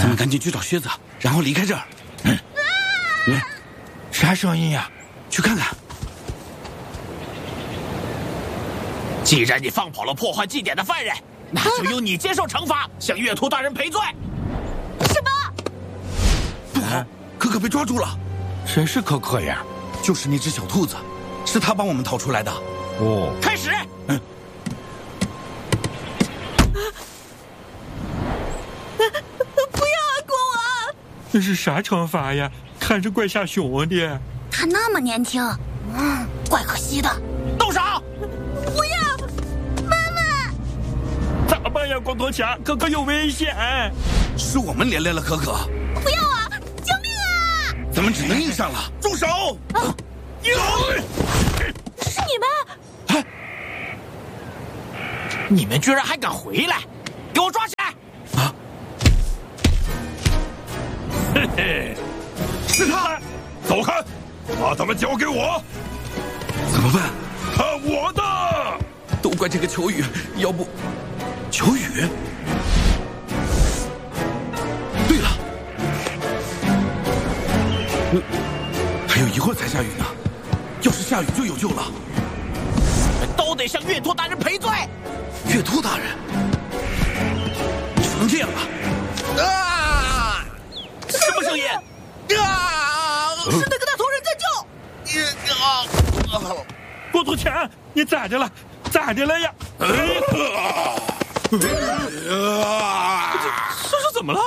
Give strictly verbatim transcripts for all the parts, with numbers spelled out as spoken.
咱们赶紧去找靴子，然后离开这儿。嗯，嗯， 啥声音呀？ 去看看。 既然你放跑了破坏祭典的犯人，那就由你接受惩罚，向月兔大人赔罪。 什么？ 不好，可可被抓住了。 谁是可可呀？ 就是那只小兔子，是他帮我们逃出来的。 哦， 开始。 嗯。 不要啊，国王！ 这是啥惩罚呀？看着怪吓熊的。 他那么年轻，嗯，怪可惜的。 动手！ 不要，妈妈！ 咋办呀，光头强？可可有危险！ 是我们连累了可可。 不要啊！救命啊！ 咱们只能硬上了。住手！啊！ 是你们！ 哎， 你们居然还敢回来！给我抓起来！ 啊！ 嘿嘿， 是他！ 走开！把他们交给我！ 怎么办？ 看我的！ 都怪这个求雨，要不……求雨？对了，嗯，还有一会儿才下雨呢。要是下雨就有救了。 都得向月兔大人赔罪。 月兔大人，只能这样了。 啊！什么声音？啊！ 是那个大头人在叫。 啊！ 光头强，你咋的了？咋的了呀？ 这这是怎么了？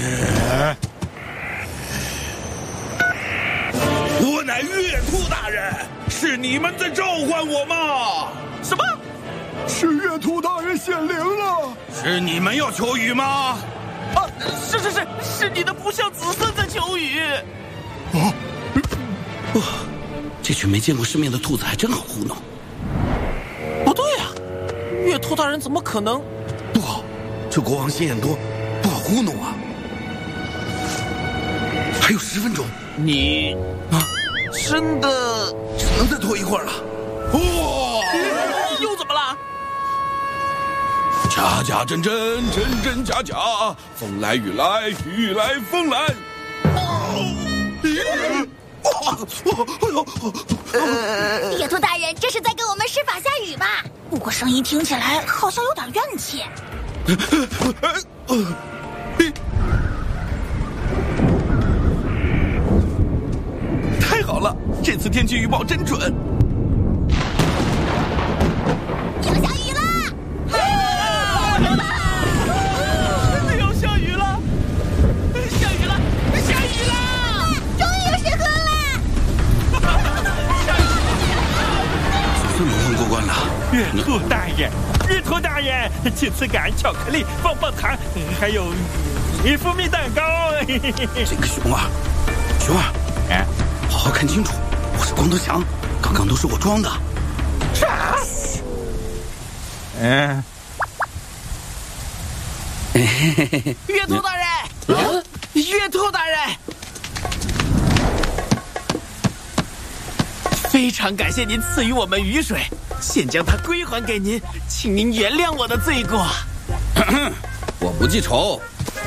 我乃月兔大人，是你们在召唤我吗？ 什么？ 是月兔大人显灵了。 是你们要求雨吗？ 啊，是是是，是你的不孝子孙在求雨。 啊！ 哇，这群没见过世面的兔子还真好糊弄。 不对呀、啊，月兔大人怎么可能？ 不好，这国王心眼多，不好糊弄啊。还有十分钟， 你啊， 真的只能再拖一会儿了。 哇！又怎么了？ 假假真真，真真假假，风来雨来，雨来风来。 野兔大人这是在给我们施法下雨吧？不过声音听起来好像有点怨气。 太好了，这次天气预报真准。 要下雨了！ 要下雨了！下雨了！下雨了！ 终于有水喝了！ 算蒙混过关了。 月兔大人，月兔大人，请赐感巧克力、棒棒糖，还有一蜂蜜蛋糕。 这个熊啊，熊儿， 哎， 好好看清楚，我是光头强，刚刚都是我装的。 啥？嗯。 月兔大人，啊、月兔大人，非常感谢您赐予我们雨水，现将它归还给您，请您原谅我的罪过。 我不记仇。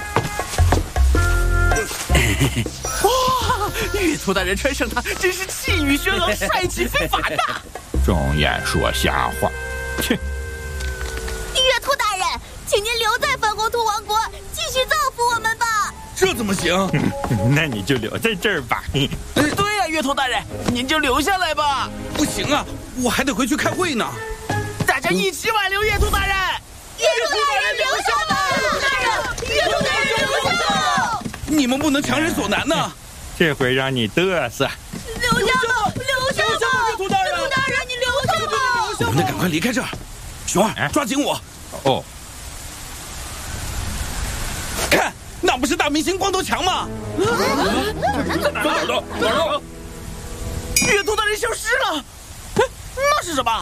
哇，月兔大人穿上它，真是气宇轩昂，帅气非凡呐！ 睁眼说瞎话，切！ 月兔大人，请您留在粉红兔王国，继续造福我们吧。 这怎么行？ 那你就留在这儿吧。 对呀、啊，月兔大人，您就留下来吧。 不行啊，我还得回去开会呢。 大家一起挽留月兔大人。 月兔大人留下吧！月兔大人，月兔大人留下吧！ 你们不能强人所难呢。 这回让你嘚瑟。 留下吧，留下吧！月兔大人，月兔大人，你留下吧！ 我们得赶快离开这儿。熊儿，抓紧我！ 哦， 看，那不是大明星光头强吗？ 哪儿的？哪儿的？ 月兔大人消失了。哎，那是什么？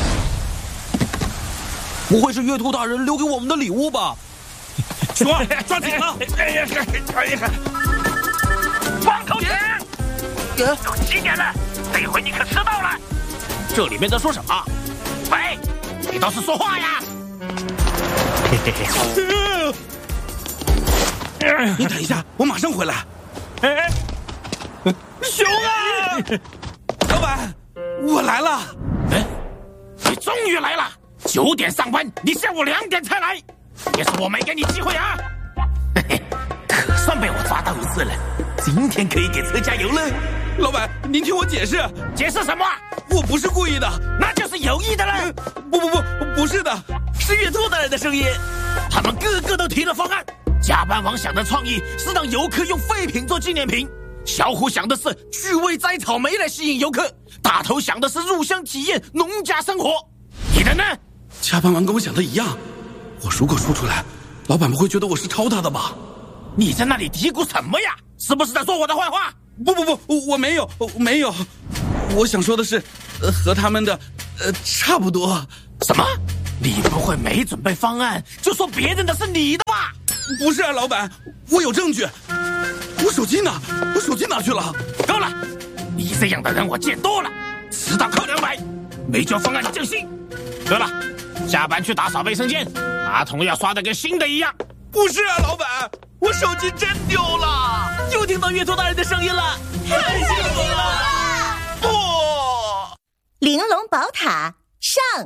不会是月兔大人留给我们的礼物吧？ 熊儿，抓紧了！ 哎呀，哎呀！ 光头强，都几点了？这回你可迟到了。 这里面在说什么？ 喂，你倒是说话呀！ 啊你等一下，我马上回来。 哎，熊啊！ 老板，我来了。 哎，你终于来了！九点上班，你下午两点才来，也是我没给你机会啊！嘿嘿，可算被我抓到一次了，今天可以给车加油了。 老板，您听我解释。 解释什么？ 我不是故意的， 那就是有意的了。 呃、不不不，不是的，是月兔大人的声音。 他们个个都提了方案。加班王想的创意是让游客用废品做纪念品，小虎想的是趣味摘草莓来吸引游客，大头想的是入乡体验农家生活。你的呢？ 加班王跟我想的一样。我如果说出来，老板不会觉得我是抄他的吧？ 你在那里嘀咕什么呀？是不是在说我的坏话？ 不不不，我没有，没有。我想说的是，呃，和他们的，呃，差不多。 什么？你不会没准备方案就说别人的是你的吧？ 不是啊，老板，我有证据。我手机呢？我手机哪去了？ 够了！你这样的人我见多了，迟到扣两百，没交方案降薪。对了，下班去打扫卫生间，马桶要刷的跟新的一样。 不是啊，老板，我手机真丢了。又听到月兔大人的声音了，太幸福了！不， 玲珑宝塔上。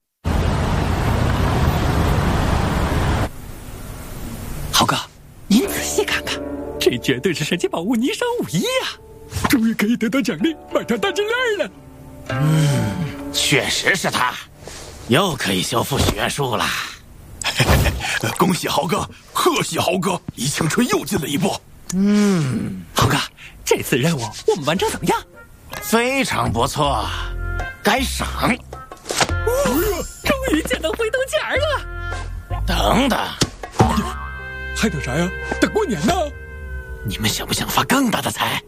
豪哥，您仔细看看，这绝对是神奇宝物霓裳舞衣呀！终于可以得到奖励，买条大金链了。 嗯，确实是他，又可以修复许愿树了。 恭喜豪哥，贺喜豪哥，离青春又近了一步。 嗯， 豪哥，这次任务我们完成怎么样？ 非常不错，该赏。 哦，终于见到回头钱了。 等等。 还等啥呀？等过年呢！ 你们想不想发更大的财？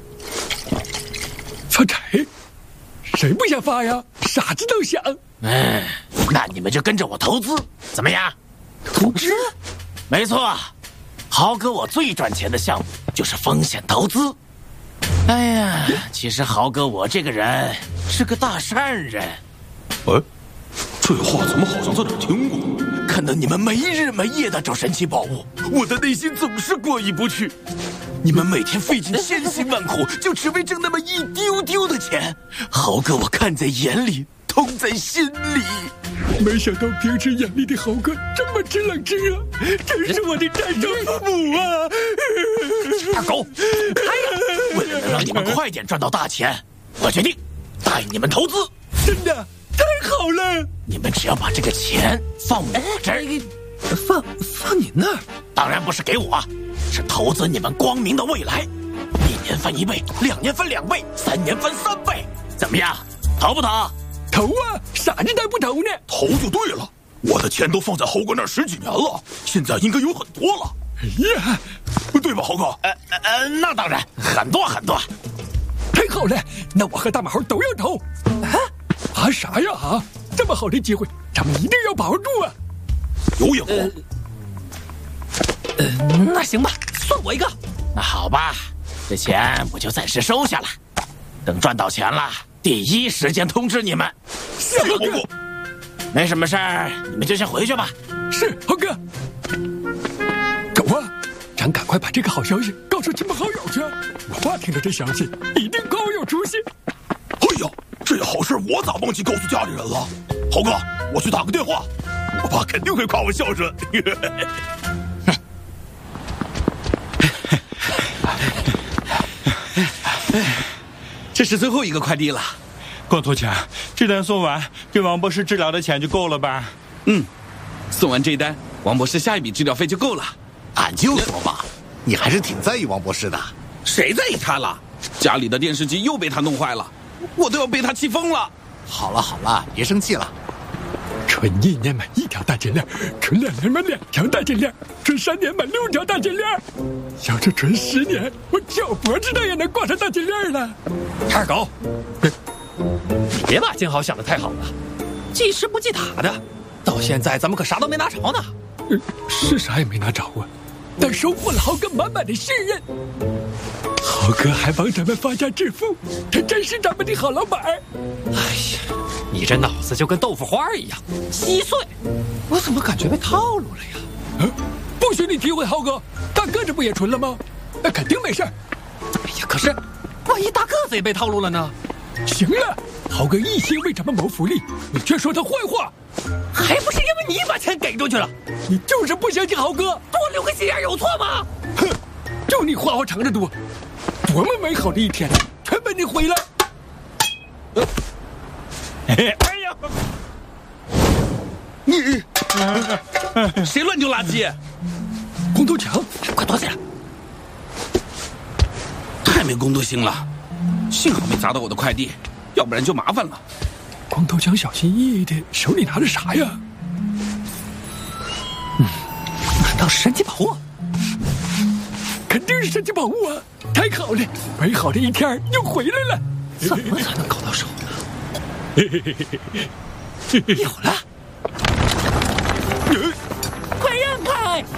发财？谁不想发呀？傻子都想。 嗯，那你们就跟着我投资，怎么样？ 投资？ 没错，豪哥我最赚钱的项目就是风险投资。哎呀，其实豪哥我这个人是个大善人。 哎，这话怎么好像在哪儿听过？ 看到你们没日没夜的找神奇宝物，我的内心总是过意不去。你们每天费尽千辛万苦，就只为挣那么一丢丢的钱，豪哥我看在眼里，痛在心里。 没想到平时眼里的豪哥这么知冷知热，真是我的战胜父母啊！ 二狗，开呀！为了能让你们快点赚到大钱，我决定带你们投资。 真的太好了！ 你们只要把这个钱放我这儿， 放放你那儿？ 当然不是给我，是投资你们光明的未来。一年翻一倍，两年翻两倍，三年翻三倍，怎么样？投不投？ 投啊！傻子才不投呢！ 投就对了，我的钱都放在豪哥那儿十几年了，现在应该有很多了。 哎呀， 对吧，豪哥？ 呃呃，那当然，很多很多。 太好了，那我和大马猴都要投。啊啊啥呀啊！这么好的机会，咱们一定要把握住啊！ 有眼光。 呃，呃那行吧，算我一个。 那好吧，这钱我就暂时收下了，等赚到钱了，第一时间通知你们。 是豪哥。 没什么事儿，你们就先回去吧。 是豪哥。狗啊，咱赶快把这个好消息告诉亲朋好友去。我爸听到这消息一定高有出息。 哎呀，这好事我咋忘记告诉家里人了？豪哥，我去打个电话，我爸肯定会夸我孝顺。 这是最后一个快递了。 光头强，这单送完，给王博士治疗的钱就够了吧？ 嗯，送完这单，王博士下一笔治疗费就够了。 俺就说嘛，你还是挺在意王博士的。 谁在意他了？家里的电视机又被他弄坏了，我都要被他气疯了。 好了好了，别生气了。 纯一年买一条大金链，纯两年买两条大金链，纯三年买六条大金链。要是纯十年，我脚脖子上也能挂上大金链了。 二狗，你别把金豪想得太好了，记时不记塔的，到现在咱们可啥都没拿着呢。 呃，是啥也没拿着啊，但收获了豪哥满满的信任。豪哥还帮咱们发家致富，他真是咱们的好老板。 哎呀，你这脑子就跟豆腐花一样稀碎，我怎么感觉被套路了呀？ 啊，不许你诋毁豪哥， 大个子不也存了吗？那肯定没事。 哎呀，可是万一大个子也被套路了呢？ 行了，豪哥一心为咱们谋福利，你却说他坏话， 还不是因为你把钱给出去了？ 你就是不相信豪哥， 多留个心眼有错吗？ 哼，就你花花肠子多，多么美好的一天，全被你毁了。呃、 哎呀， 你谁乱丢垃圾？ 光头强， 快躲起来！ 太没公德心了，幸好没砸到我的快递，要不然就麻烦了。 光头强小心翼翼的，手里拿着啥呀？ 嗯，难道是神奇宝物？ 肯定是神奇宝物啊！太好了，美好的一天又回来了。 怎么才能搞到手呢？有了！